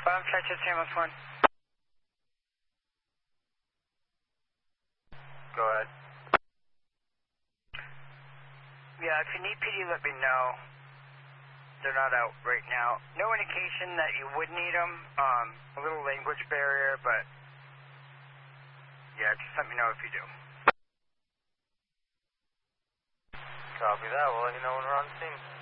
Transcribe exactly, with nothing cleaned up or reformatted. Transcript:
Bottom Texas ambulance one. Go ahead. Yeah, if you need P D, let me know. They're not out right now. No indication that you would need them. Um, a little language barrier, but yeah, just let me know if you do. Copy that. We'll let you know when we're on scene.